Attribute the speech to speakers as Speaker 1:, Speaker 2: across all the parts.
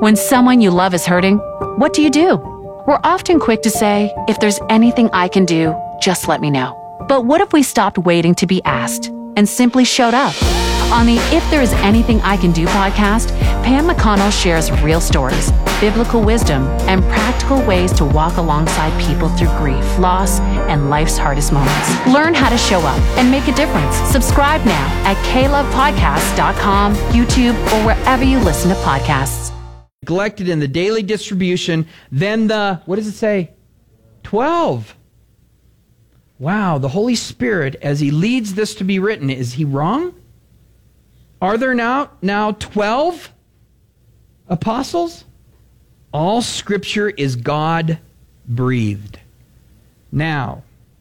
Speaker 1: When someone you love is hurting, what do? We're often quick to say, if there's anything I can do, just let me know. But what if we stopped waiting to be asked and simply showed up? On the If There Is Anything I Can Do podcast, Pam McConnell shares real stories, biblical wisdom, and practical ways to walk alongside people through grief, loss, and life's hardest moments. Learn how to show up and make a difference. Subscribe now at klovepodcast.com, YouTube, or wherever you listen to podcasts.
Speaker 2: Neglected in the daily distribution, then the, what does it say? 12. Wow, the Holy Spirit, as he leads this to be written, is he wrong? Are there now 12 apostles? All Scripture is God-breathed. Now,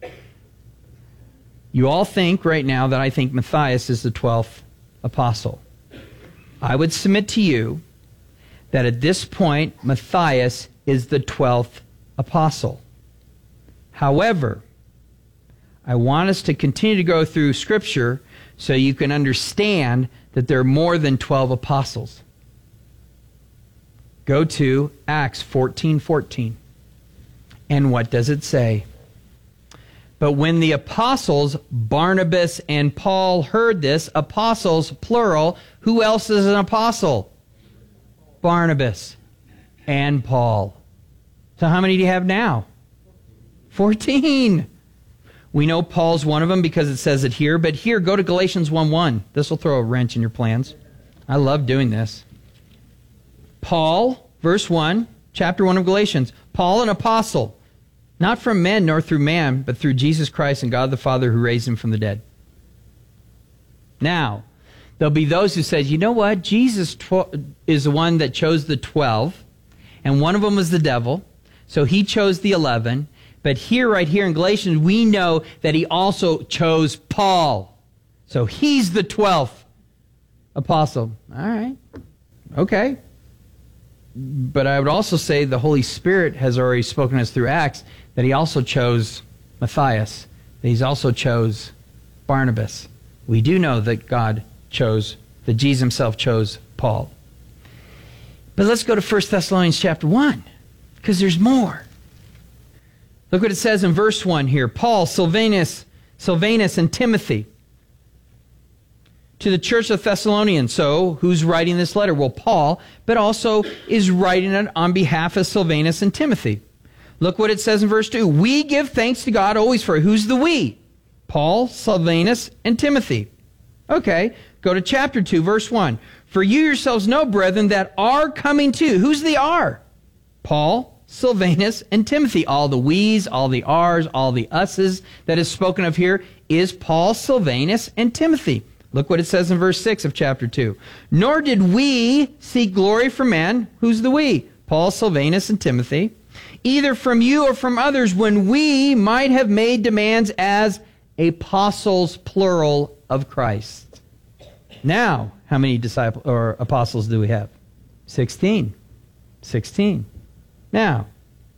Speaker 2: you all think right now that I think Matthias is the 12th apostle. I would submit to you that at this point, Matthias is the 12th apostle. However, I want us to continue to go through Scripture so you can understand that there are more than 12 apostles. Go to Acts 14:14. And what does it say? But when the apostles, Barnabas and Paul, heard this, apostles, plural, who else is an apostle? Barnabas and Paul. So how many do you have now? 14. We know Paul's one of them because it says it here, but here, go to Galatians 1:1. This will throw a wrench in your plans. I love doing this. Paul, verse 1, chapter 1 of Galatians. Paul, an apostle, not from men nor through man, but through Jesus Christ and God the Father who raised him from the dead. Now, there'll be those who say, you know what? Jesus is the one that chose the 12, and one of them was the devil, so he chose the 11. But here, right here in Galatians, we know that he also chose Paul. So he's the 12th apostle. All right. Okay. But I would also say the Holy Spirit has already spoken to us through Acts that he also chose Matthias, that he's also chose Barnabas. We do know that that Jesus himself chose Paul. But let's go to 1 Thessalonians chapter 1, because there's more. Look what it says in verse 1 here. Paul, Silvanus, and Timothy to the church of Thessalonians. So, who's writing this letter? Well, Paul, but also is writing it on behalf of Silvanus and Timothy. Look what it says in verse 2. We give thanks to God always for, who's the we? Paul, Silvanus, and Timothy. Okay, go to chapter 2, verse 1. For you yourselves know, brethren, that are coming to. Who's the are? Paul, Silvanus, and Timothy. All the we's, all the ours, all the us's that is spoken of here is Paul, Silvanus, and Timothy. Look what it says in verse 6 of chapter 2. Nor did we seek glory from men. Who's the we? Paul, Silvanus, and Timothy. Either from you or from others, when we might have made demands as apostles, plural, of Christ. Now, how many disciples or apostles do we have? 16. 16. Now,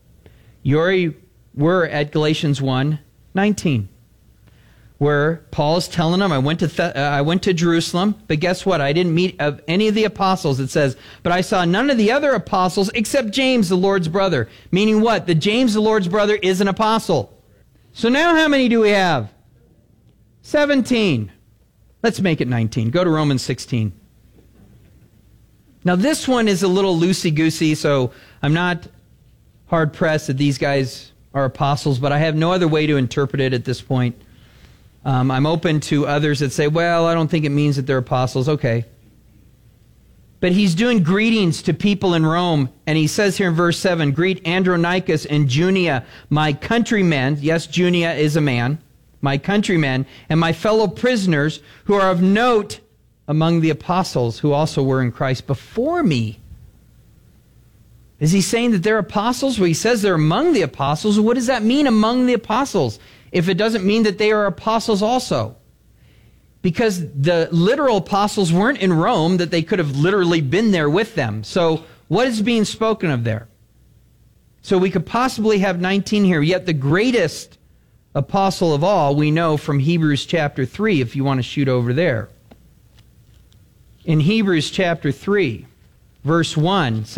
Speaker 2: we're at Galatians 1:19, where Paul's telling them, I went to Jerusalem, but guess what? I didn't meet of any of the apostles. It says, but I saw none of the other apostles except James, the Lord's brother. Meaning what? That James, the Lord's brother, is an apostle. So now how many do we have? 17. Let's make it 19. Go to Romans 16. Now this one is a little loosey-goosey, so I'm not hard-pressed that these guys are apostles, but I have no other way to interpret it at this point. I'm open to others that say, well, I don't think it means that they're apostles. Okay. But he's doing greetings to people in Rome, and he says here in verse 7, greet Andronicus and Junia, my countrymen. Yes, Junia is a man. My countrymen, and my fellow prisoners who are of note among the apostles who also were in Christ before me. Is he saying that they're apostles? Well, he says they're among the apostles. What does that mean, among the apostles, if it doesn't mean that they are apostles also? Because the literal apostles weren't in Rome, that they could have literally been there with them. So what is being spoken of there? So we could possibly have 19 here, yet the greatest apostle of all we know from Hebrews chapter 3, if you want to shoot over there. In Hebrews chapter 3, verse 1,